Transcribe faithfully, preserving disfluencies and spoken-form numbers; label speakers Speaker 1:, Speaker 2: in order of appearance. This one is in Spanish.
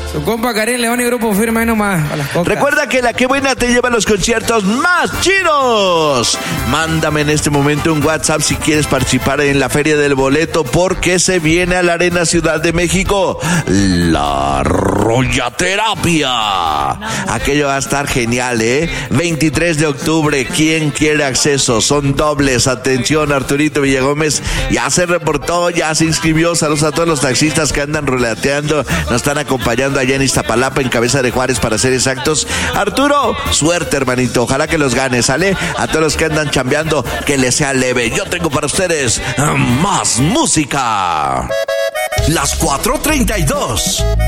Speaker 1: Su compa Karim León y Grupo Firme ahí nomás. A las cocas.
Speaker 2: Recuerda que la que buena te lleva a los conciertos más chidos. Mándame en este momento un WhatsApp si quieres participar en la Feria del Boleto, porque se viene a la Arena Ciudad de México la Rollaterapia. Aquello va a estar genial, ¿eh? veintitrés de octubre, ¿quién quiere acceso? Son dobles. Atención, Arturito Villagómez ya se reportó, ya se inscribió. Saludos a todos los taxistas que andan roleteando, nos están acompañando allá en Iztapalapa, en Cabeza de Juárez para ser exactos. Arturo, suerte, hermanito, ojalá que los ganes, ¿sale? A todos los que andan chambeando, que les sea leve. Yo tengo para ustedes más música. Las cuatro treinta y dos.